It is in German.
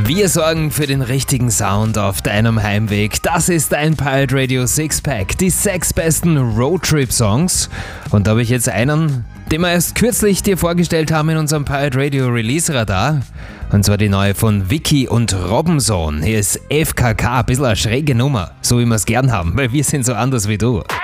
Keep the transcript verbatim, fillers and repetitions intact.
Wir sorgen für den richtigen Sound auf deinem Heimweg. Das ist dein Pirate Radio Sixpack. Die sechs besten Roadtrip-Songs. Und da habe ich jetzt einen, den wir erst kürzlich dir vorgestellt haben in unserem Pirate Radio Release Radar. Und zwar die neue von Vicky und Robinson. Hier ist F K K, ein bisschen eine schräge Nummer. So wie wir es gern haben, weil wir sind so anders wie du.